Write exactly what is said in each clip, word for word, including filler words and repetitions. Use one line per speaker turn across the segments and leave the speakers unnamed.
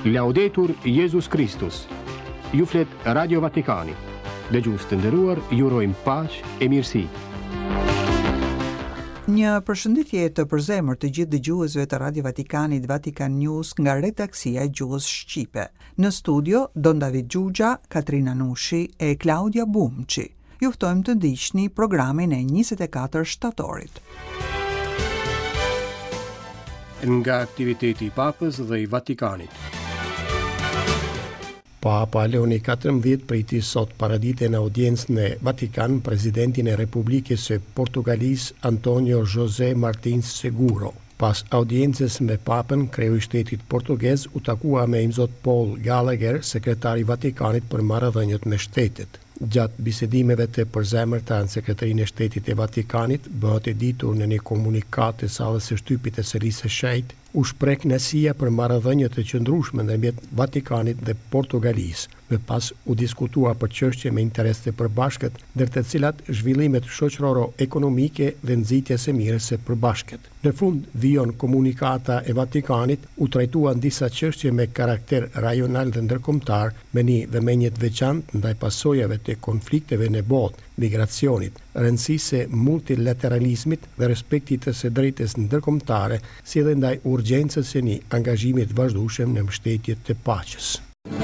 Laudetur Jesus Christus. Ju flet Radio Vatikani. Dhe gjusë të nderuar, ju urojmë paqë e mirësi.
Një përshëndetje të përzemër të gjithë dëgjuesve të Radio Vatikanit Vatikan News nga redaksia e gjuhës shqipe. Në studio Don David Gjugja, Katrina Nushi e Claudia Bumçi. Ju ftojmë të ndiqni programin e njëzet e katër shtatorit.
Nga aktiviteti i Papës dhe i Vatikanit.
Papa Leoni katërmbëdhjetë priti sot paradite në audiencën e Vatikan presidentin e Republikës së Portugalisë Antonio José Martins Seguro. Pas audiencës me Papën, kreu i shtetit portugez u takua me imzot Paul Gallagher, sekretari i Vatikanit për marrëdhëniet me shtetet. Gjatë bisedimeve të përzemërta në sekretarinë e shtetit e Vatikanit, bëhet e ditur në një komunikat të sallës së shtypit të sërisë së shejtë, u shpreh kënaqësia për marrëdhënie të qëndrueshme ndërmjet Vatikanit dhe Portugalisë, me pas u diskutua për çështje me interes të përbashkët, ndër të cilat zhvillimet shoqëroro-ekonomike dhe nxitja e mirë së përbashkët. Në fund vijon komunikata e Vatikanit u trajtuan disa çështje me karakter rajonal dhe ndërkombëtar, me një vëmendje të veçantë ndaj pasojave të konflikteve në botë, migracionit, rëndësisë së multilateralizmit dhe respektit të së drejtës ndërkombëtare, si edhe ndaj urgjencës së një angazhimi të vazhdueshëm në mbështetje të paqes.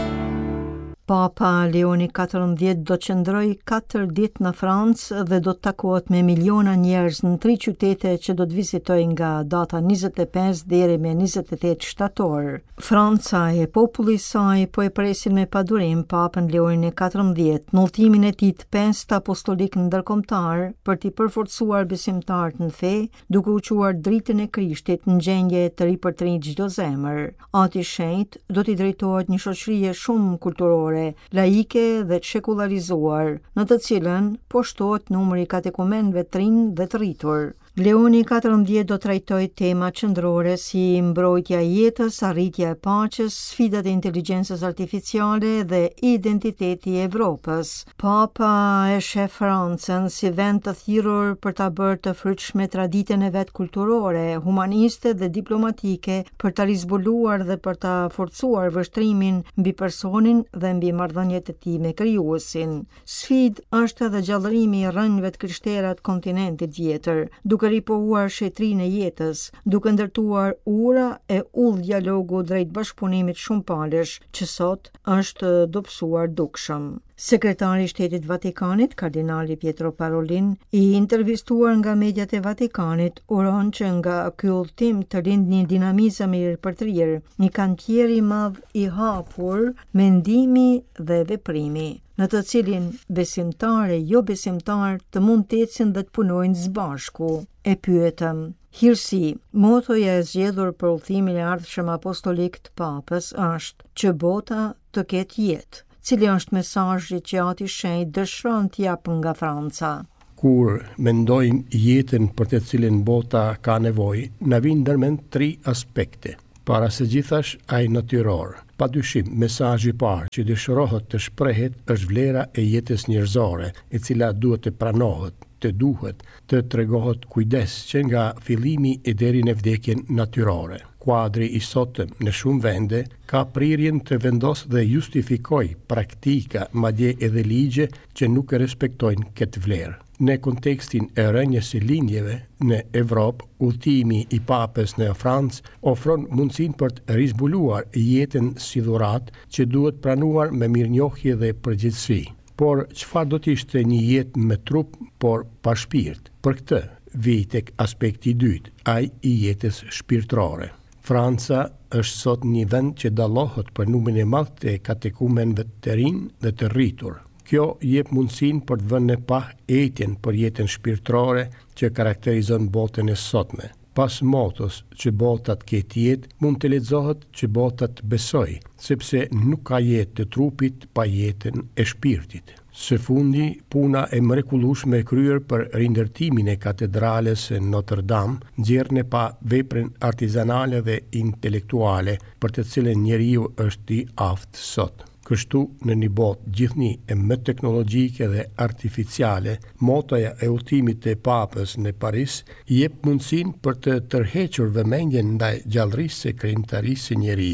Papa Leoni katërmbëdhjetë do qëndroj katër ditë në Francë dhe do të takohet me miliona njerëz në tri qytete që do të vizitojë nga data njëzet e pesë deri me njëzet e tetë shtator. Franca e populli i saj po e presin me padurim Papën Leonin e katërmbëdhjetë në udhëtimin e tij të pestë apostolik ndërkombëtar për t'i përforcuar besimtarët në fe, duke u quar dritën e Krishtit në gjendje të ripërtrinj çdo zemër. Ati i Shenjtë do t'i drejtohet një shoqërie shumë kulturore, laike dhe të shekularizuar, në të cilën po shtohet numri i katekumenëve të rinj dhe të rritur. Leoni katërmbëdhjetë do trajtoj tema qendrore si mbrojtja e jetës, arritja e paqes, sfidat e inteligjencës artificiale dhe identiteti i Evropës. Papa e sheh Francën si vend të thirrur për ta bërë të frytshme traditën e vet kulturore, humaniste dhe diplomatike, për ta rizbuluar dhe për ta forcuar vështrimin mbi personin dhe mbi marrëdhëniet e tij me krijuesin. Sfidë është edhe gjallërimi i rrënjve të krishterat kontinentit vjetër, duke ripohuar shetrin e jetës, duke ndërtuar ura e udh dialogu drejt bashkëpunimit shumëpalësh, që sot është dobësuar dukshëm. Sekretari i Shtetit Vatikanit, kardinali Pietro Parolin, i intervistuar nga mediat e Vatikanit, uron që nga ky udhtim të lind një dinamizëm i ripërtrirë, një kantier i madh i hapur mendimi dhe veprimi, në të cilin besimtarë e jo besimtarë të mund të ecin dhe të punojnë së bashku. E pyetëm, hirësi, motoja e zgjedhur për udhtimin e ardhshëm apostolik të Papës është që bota të ketë jetë. Cili është mesazhi që Ati i Shenjtë dëshiron t'i japë nga Franca?
Kur mendojmë jetën për të cilën bota ka nevojë, na vijnë ndërmend tri aspekte. Para së gjithash ai natyror. Padyshim, mesazhi i parë që dëshirohet të shprehet është vlera e jetës njerëzore, e cila duhet të pranohet, të duhet të tregohet kujdes që nga fillimi e deri në vdekjen natyrore. Kuadri i sotëm në shumë vende ka prirjen të vendosë dhe justifikoj praktika, madje edhe ligje që nuk e respektojnë këtë vlerë. Në kontekstin e rënjes së linjeve në Evropë, udhëtimi i Papës në Francë ofron mundësinë për të rizbuluar jetën si dhuratë që duhet pranuar me mirënjohje dhe përgjegjësi. Por çfarë do të ishte një jetë me trup, por pa shpirt? Për këtë vij tek aspekti i dytë, ai i jetës shpirtërore. Franca është sot një vend që dallohet për numrin e madh të katekumenëve të rinj dhe të rritur. Kjo jep mundësinë për të vënë pa etjen për jetën shpirtërore që karakterizon botën e sotme. Pas motos që bota të ketë jetë, mund të lexohet që bota të besoj, sepse nuk ka jetë të trupit pa jetën e shpirtit. Së fundi, puna e mrekullueshme e kryer për rindërtimin e katedrales në Notre Dame nxjerrën pa veprën artizanale dhe intelektuale për të cilën njeriu është i aftë sot. Kështu, në një botë gjithnjë e më teknologjike dhe artificiale, motoja e udhëtimit të Papës në Paris jep mundësinë për të tërhequr vëmendjen ndaj gjallërisë së krijimtarisë së njeriut,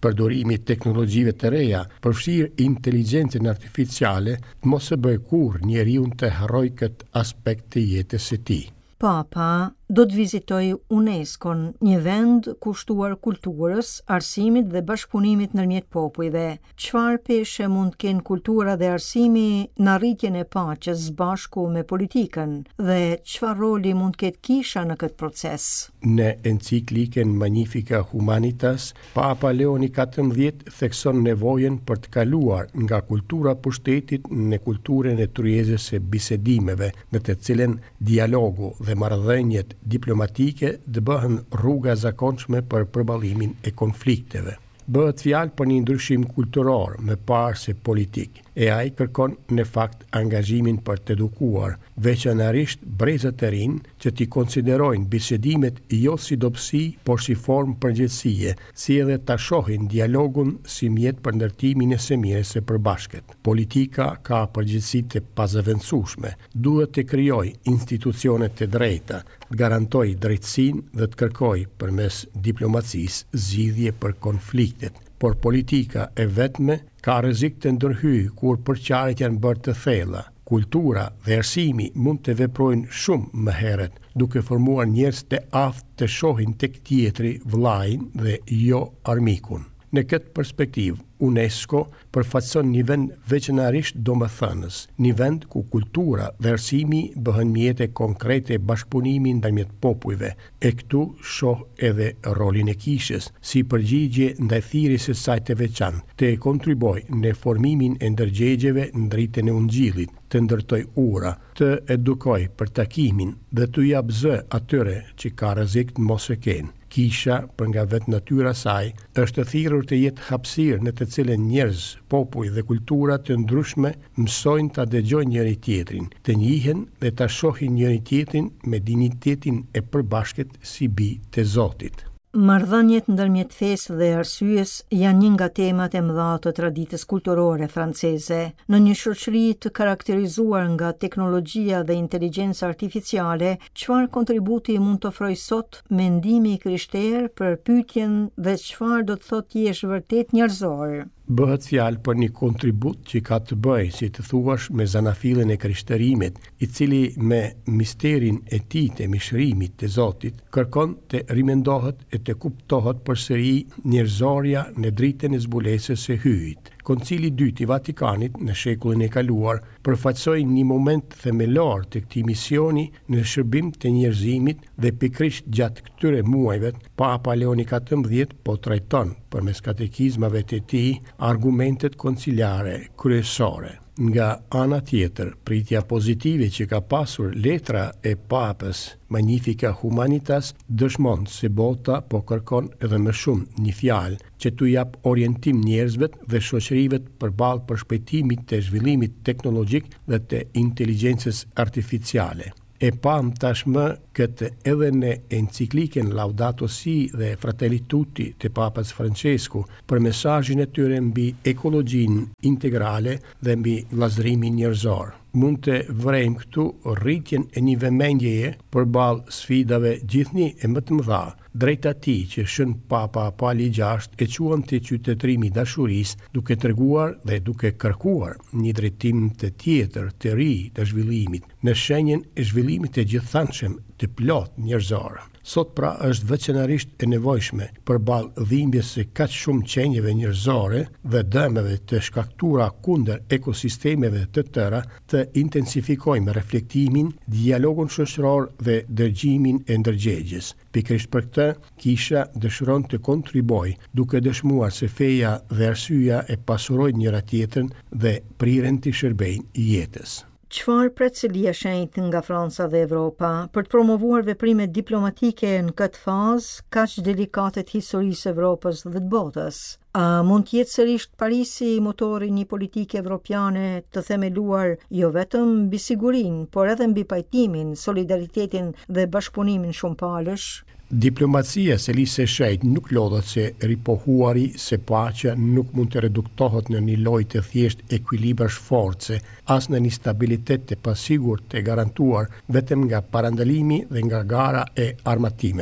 Përdorimi i teknologjive të reja përfshirë inteligjencën artificiale mos e bëj kur njeriu të harroj këtë aspekt të jetës së tij.
Papa do të vizitoj UNESCO-n, një vend kushtuar kulturës, arsimit dhe bashkëpunimit ndërmjet popujve. Çfarë peshe mund të kenë kultura dhe arsimi në arritjen e paqes bashku me politikën dhe çfarë roli mund të ketë kisha në këtë proces?
Në enciklikën Magnifica Humanitas, Papa Leoni katërmbëdhjetë thekson nevojën për të kaluar nga kultura pushtetit në kulturën e tryezës së bisedimeve, në të cilën dialogu dhe marrëdhëniet diplomatike të bëhen rruga zakonshme për përballimin e konflikteve. Bëhet fjalë për një ndryshim kulturor më parë se politik, e ai kërkon në fakt angazhimin për të edukuar, veçanërisht brezat e rinj që t'i konsiderojnë bisedimet jo si dobësi, por si formë përgjegjësie, si edhe ta shohin dialogun si mjet për ndërtimin e së mirës së përbashkët. Politika ka përgjegjësi të pazëvendësueshme, duhet të krijojë institucione të drejta, të garantojë drejtësinë dhe të kërkojë përmes diplomacisë zgjidhje për konfliktet. Por politika e vetme ka rrezik të ndërhyjë kur përqarjet janë bërë të thella. Kultura dhe arsimi mund të veprojnë shumë më herët, duke formuar njerëz të aftë të shohin tek tjetri vllajin dhe jo armikun. Në këtë perspektivë, UNESCO përfaqëson një vend veçanërisht domethënës, një vend ku kultura dhe arsimi bëhen mjete konkrete bashkëpunimi ndërmjet popujve. E këtu shoh edhe rolin e kishës, si përgjigje ndaj thirrjes së saj të veçantë, të kontribuojë në formimin e ndërgjegjeve në dritën e ungjillit, të ndërtoj ura, të edukoj për takimin dhe të jap zë atyre që ka rrezik të mos e kenë. Kisha, për nga vetë natyra saj, është thirrur të jetë hapësirë në të cilën njerëz, popull dhe kultura të ndryshme mësojnë ta dëgjojnë njëri tjetrin, të njihen dhe ta shohin njëri tjetrin me dinjitetin e përbashkët si bij të Zotit.
Marrëdhëniet ndërmjet fesë dhe arsyes janë një nga temat e mëdha të traditës kulturore franceze. Në një shoqëri të karakterizuar nga teknologjia dhe inteligjenca artificiale, çfarë kontributi mund të ofrojë sot mendimi i krishterë për pyetjen dhe çfarë do të thotë jesh vërtet njerëzor?
Bëhet fjalë për një kontribut që ka të bëjë, si të thuash, me zanafilin e krishtërimit, i cili me misterin e tij të mishërimit të Zotit kërkon të rimendohet e të kuptohet përsëri njerëzorja në dritën e zbulesës së hyjit. Koncili i dytë i Vatikanit në shekullin e kaluar përfaqësoi një moment themelor të këtij misioni në shërbim të njerëzimit dhe pikërisht gjatë këtyre muajve Papa Leoni katërmbëdhjetë po trajton përmes katekizmave të tij argumentet konciliare kryesore. Nga ana tjetër, pritja pozitive që ka pasur letra e Papës Magnifica Humanitas dëshmon se bota po kërkon edhe më shumë një fjalë që t'u jap orientim njerëzve dhe shoqërive përballë përshpejtimit të zhvillimit teknologjik dhe të inteligjencës artificiale. E pam tashmë këtë edhe në enciklikën Laudato Si dhe Fratelli Tutti të Papës Francesku për mesazhin e tyre mbi ekologjinë integrale dhe mbi vllazërimin njerëzor. Mund të vrejmë këtu rritjen e një vëmendjeje përballë sfidave gjithnjë e më të mëdha, drejt atij që shën Papa Pali gjashtë e quan të qytetërimi dashurisë, duke treguar dhe duke kërkuar një drejtim të tjetër të ri të zhvillimit, në shenjën e zhvillimit të gjithënshëm të plot njerëzor. Sot pra është veçanërisht e nevojshme përballë dhimbjes së kaq shumë qenjeve njerëzore dhe dëmeve të shkaktuara kundër ekosistemeve të tëra të intensifikojmë reflektimin, dialogun shoqëror dhe dërgjimin e ndërgjegjes. Pikërisht për këtë, Kisha dëshiron të kontribuojë duke dëshmuar se feja dhe arsyeja e pasurojnë njëra tjetrën dhe priren të shërbejnë jetës.
Çfarë precëlia shenjtë nga Franca dhe Evropa për të promovuar veprime diplomatike në këtë fazë kaq delikate të historisë Evropës dhe të botës? A mund të jetë sërish Parisi motori një politike evropiane të themeluar jo vetëm mbi sigurinë, por edhe mbi pajtimin, solidaritetin dhe bashkëpunimin shumëpalësh?
Diplomacia se li se shejt nuk lodhet se ripohuari se paqja nuk mund të reduktohet në një lojë të thjesht ekuilibrash force, as në një stabilitet të pasigurt të garantuar vetëm nga parandalimi dhe nga gara e armatimeve.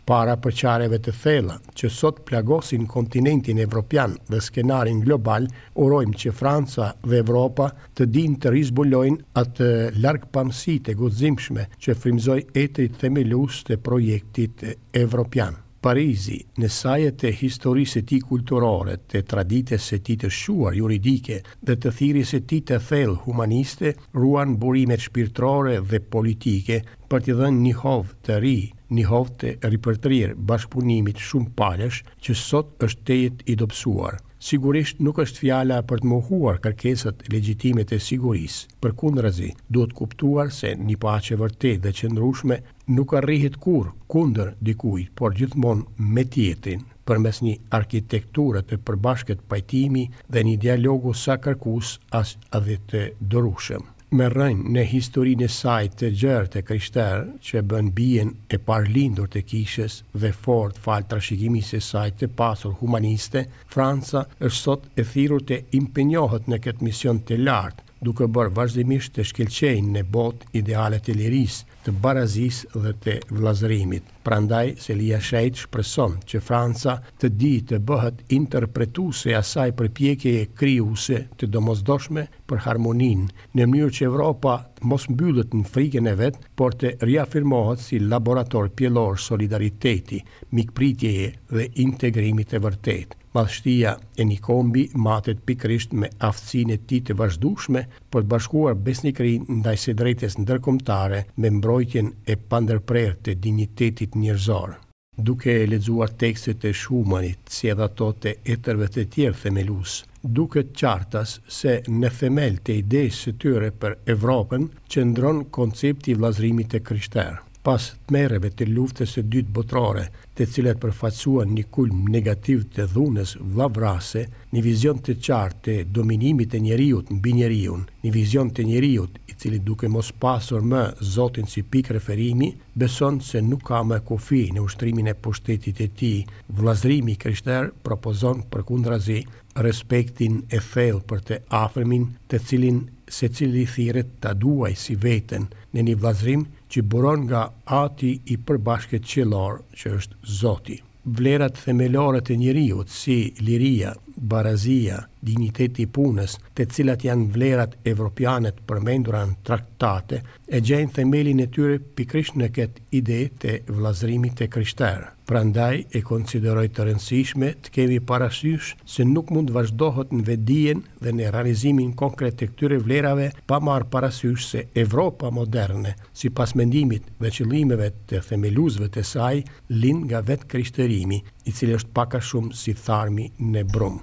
para përqarjeve të thella që sot plagosin kontinentin evropian dhe skenarin global, urojmë që Franca dhe Evropa të dinë të rizbulojnë atë largpamësitë e guximshme që frymëzoi etrit themelues të projektit evropian. Parizi, në sajet e historisë e tij kulturore, të traditës së tij të shuar juridike dhe të thirrjes së tij të thellë humaniste, ruan burimet shpirtërore dhe politike për t'i dhënë një hovë të ri, një hovë të ripërtrirë bashkëpunimit shumë palësh që sot është tejet i dobësuar. Sigurisht nuk është fjala për të mohuar kërkesat legjitime të sigurisë. Përkundrazi, duhet kuptuar se një paqe vërtet dhe qëndrueshme nuk arrihet kurrë kundër dikujt, por gjithmonë me tjetrin, përmes një arkitekture të përbashkët pajtimi dhe një dialogu sa kërkues as edhe të dorueshëm. Me rënë në historinë e saj të gjerë të krishterë që bën bien e parlindur të kishës dhe fort fal trashëgimisë së saj të pasur humaniste, Franca është sot e thirrur të impenjohet në këtë mision të lartë, duke bërë vazhdimisht të shkëlqejnë në botë idealet e lirisë, të barazisë dhe të vllazërimit. Prandaj Celia Shejt shpreson që Franca të di të bëhet interpretuese e asaj përpjekjeje krijuese të domosdoshme për harmoninë, në mënyrë që Evropa mos mbyllet në frikën e vet, por të riafirmohet si laborator pjellor solidariteti, mikpritjeje dhe integrimit të vërtetë. Madhështia e një kombi matet pikërisht me aftësinë e tij të vazhdueshme për të bashkuar besnikërinë ndaj së drejtës ndërkombëtare me mbrojtjen e pandërprerë të dinjitetit njerëzor. Duke lexuar tekstet e Schumannit, si edhe ato të etërve të tjerë themelues, duket qartas se në themel të idesë së tyre për Evropën qëndron koncepti i vllazërimit të krishterë. Pas tmerrjeve të luftës së dytë botërore, të cilat përfaqësuan një kulm negativ të dhunës vllavrase, një vizion të qartë të dominimit të njeriut mbi njeriun, një vizion të njeriut i cili duke mos pasur më Zotin si pikë referimi, beson se nuk ka më kufi në ushtrimin e pushtetit e tij. Vllazërimi krishter propozon përkundrazi respektin e thellë për të afërmin, të cilin secili thirret ta duaj si veten, në një vllazërim që buron nga ati i përbashkët qiellor që është Zoti. Vlerat themelore të njeriut si liria, barazia, digniteti i punës, të cilat janë vlerat evropiane të përmendura në traktate, e gjejnë themelin e tyre pikërisht në këtë ide të vllazërimit të krishterë. Prandaj e konsideroj të rëndësishme të kemi parasysh se nuk mund vazhdohet në vetdijen dhe në realizimin konkret të këtyre vlerave pa marrë parasysh se Evropa moderne, sipas mendimit dhe qëllimeve të themeluesve të saj, lind nga vetë krishterimi, i cili është pak a shumë si tharmi në brum.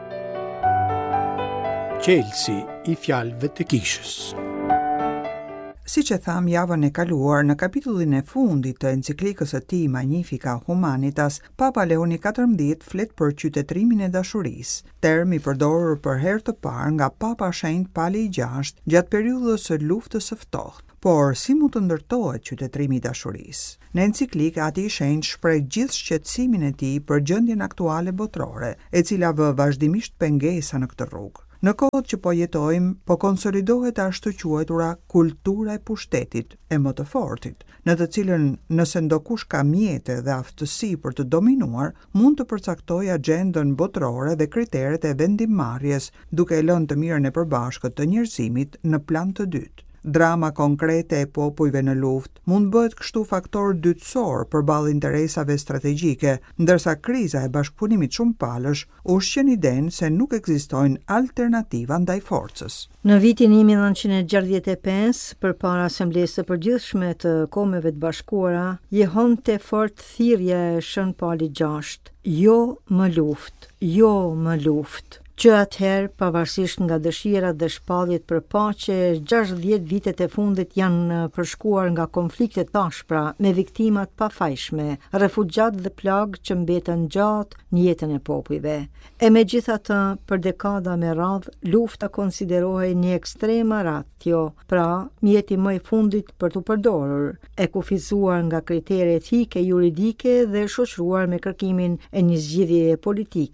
Qelsi i fjalëve të kishës.
Si që tham javën e kaluar, në kapitullin e fundit të enciklikës së tij Magnifica Humanitas, Papa Leoni katërmbëdhjetë flet për qytetrimin e dashurisë, term i përdorur për herë të parë nga Papa Shenjt Pali i gjashtë gjatë periudhës së luftës së ftohtë. Por si mund të ndërtohet qytetrimi i dashurisë? Në enciklikë ati i shenjtë shpreh gjithë shqetësimin e tij për gjendjen aktuale botërore, e cila vë vazhdimisht pengesa në këtë rrugë. Në kohët që po jetojmë, po konsolidohet ashtu quajtura kultura e pushtetit, e më të fortit, në të cilën nëse ndokush ka mjete dhe aftësi për të dominuar, mund të përcaktojë agjendën botërore dhe kriteret e vendimmarrjes, duke e lënë të mirën e përbashkët të njerëzimit në plan të dytë. Drama konkrete e popujve në luftë mund bëhet kështu faktor dytësor përballë interesave strategjike, ndërsa kriza e bashkëpunimit shumëpalësh ushqen idenë se nuk ekzistojnë alternativa ndaj forcës.
Në vitin një mijë nëntëqind e gjashtëdhjetë e pesë, përpara Asamblesë së Përgjithshme të Kombeve të Bashkuara, jehonte fort thirrja e Shën Pali gjashtë: jo më luftë, jo më luftë. Që atëherë, pavarësisht nga dëshirat dhe shpalljet për paqe, gjashtëdhjetë vitet e fundit janë përshkuar nga konflikte të ashpra me viktimat pafajshme, refugjat dhe plagë që mbetën gjatë në jetën e popujve. E megjithatë, për dekada me radhë, lufta konsiderohej një ekstrema ratio, pra mjeti më i fundit për të përdorur, e kufizuar nga kritere etike, juridike dhe shoqëruar me kërkimin e një zgjidhjeje politike.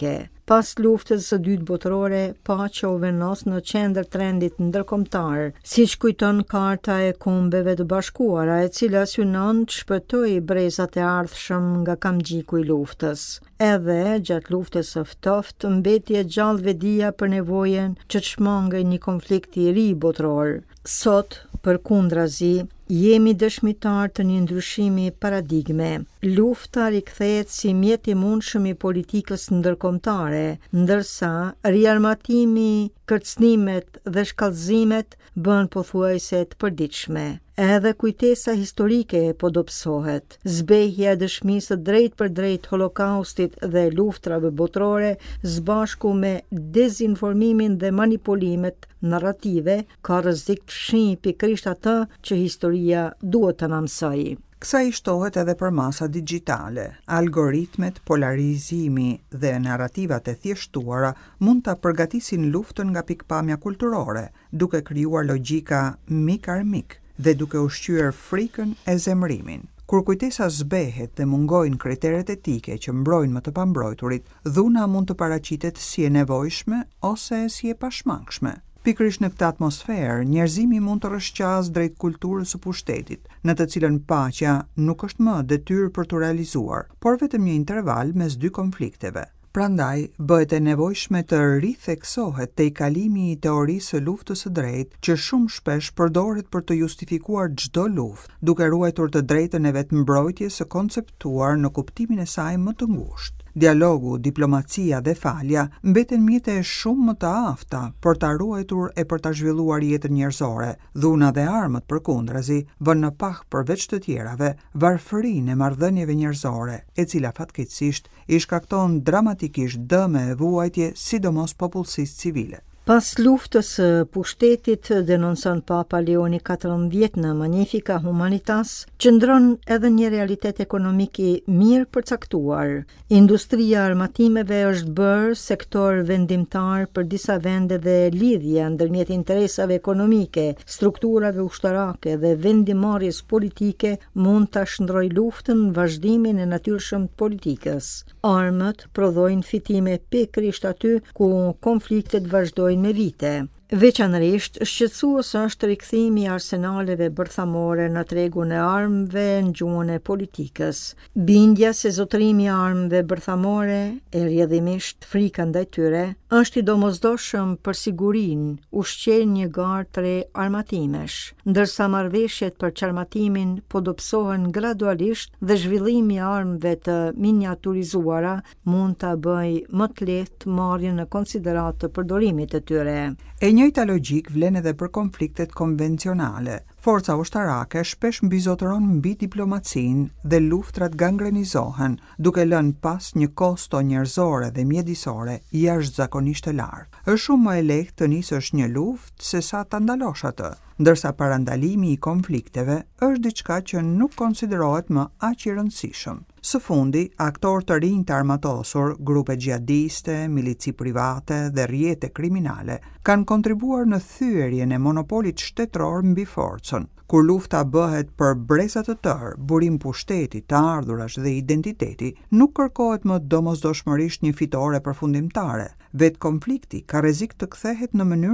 Pas luftës së dytë botërore, paqja u vendos në qendër trendit ndërkombëtar, siç kujton Karta e Kombeve të Bashkuara, e cila synon të shpëtojë brezat e ardhshëm nga kamgjiku i luftës. Edhe gjatë luftës së ftoftë mbeti e gjallë vedia për nevojën që të shmangej një konflikt i ri botëror. Sot, përkundrazi, jemi dëshmitar të një ndryshimi paradigme. Lufta rikthehet si mjet i mundshëm i politikës ndërkombëtare, ndërsa riarmatimi, kërcënimet dhe shkallëzimet bën pothuajse të përditshme. Edhe kujtesa historike po dobësohet. Zbehja e dëshmisë së drejtë për drejtë holokaustit dhe luftrave botërore së bashku me dezinformimin dhe manipulimet narrative ka rrezik të fshijë pikërisht atë që historia duhet të na mësojë.
Kësaj shtohet edhe për masa digjitale. Algoritmet, polarizimi dhe narrativat e thjeshtuara mund ta përgatisin luftën nga pikpamja kulturore, duke krijuar logjika mik-armik dhe duke ushqyer frikën e zemrimin. Kur kujtesa zbehet dhe mungojnë kriteret etike që mbrojnë më të pambrojturit, dhuna mund të paraqitet si e nevojshme ose si e pashmangshme. Pikërisht në këtë atmosferë, njerëzimi mund të rrëshqasë drejt kulturës së pushtetit, në të cilën paqja nuk është më detyrë për të realizuar, por vetëm një interval mes dy konflikteve. Prandaj, bëhet e nevojshme të ritheksohet te i kalimi i teorisë së luftës së drejtë, që shumë shpesh përdoret për të justifikuar çdo luftë, duke ruajtur të drejtën e vetëmbrojtjes së konceptuar në kuptimin e saj më të ngushtë. Dialogu, diplomacia dhe falja mbeten mjete shumë më të afta për ta ruajtur e për ta zhvilluar jetën njerëzore. Dhuna dhe armët përkundrazi vënë në pah përveç të tjerave varfërinë e marrëdhënieve njerëzore, e cila fatkeqësisht i shkakton dramatikisht dëme e vuajtje, sidomos popullsisë civile.
Pas luftës së pushtetit, denonson Papa Leoni katërmbëdhjetë në Magnificat Humanitas, qëndron edhe një realitet ekonomik i mirë përcaktuar. Industria e armatimeve është bërë sektor vendimtar për disa vende dhe lidhja ndërmjet interesave ekonomike, strukturave ushtarake dhe vendimarrjes politike mund ta shndrojë luftën vazhdimin e natyrshëm të politikës. Armët prodhojnë fitime pikërisht aty ku konfliktet vazhdojnë me vite. Veçanërisht, shqetësues është rikthimi i arsenaleve bërthamore në tregun e armëve në gjuhën e politikës. Bindja se zotërimi i armëve bërthamore e rrjedhimisht frika ndaj tyre është i domosdoshëm për sigurinë, ushqen një garë tre armatimesh, ndërsa marrëveshjet për çarmatimin po dobësohen gradualisht dhe zhvillimi i armëve të miniaturizuara mund ta bëjë më të lehtë marrjen në konsiderat të përdorimit të tyre.
E njëjta logjik vlen edhe për konfliktet konvencionale. Forca ushtarake shpesh mbizotëron mbi diplomacinë dhe luftrat gangrenizohen, duke lënë pas një kosto njerëzore dhe mjedisore jashtëzakonisht të lartë. Është shumë më e lehtë të nisësh një luftë se sa ta ndalosh atë, ndërsa parandalimi i konflikteve është diçka që nuk konsiderohet më aq i rëndësishëm. Së fundi, aktorë të rinj të armatosur, grupe xhihadiste, milici private dhe rrjete kriminale kanë kontribuar në thyerjen e monopolit shtetëror mbi forcën. Kur lufta bëhet për breza të tërë, burim pushteti, të ardhurash dhe identiteti, nuk kërkohet më domosdoshmërisht një fitore përfundimtare. Vetë konflikti ka rrezik të kthehet në mënyrë